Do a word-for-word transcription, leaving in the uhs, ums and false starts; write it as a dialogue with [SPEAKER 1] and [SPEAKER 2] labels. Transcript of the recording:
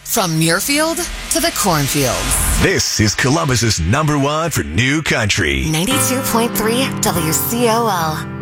[SPEAKER 1] From Muirfield to the cornfields.
[SPEAKER 2] This is Columbus's number one for new country.
[SPEAKER 3] ninety-two point three W C O L.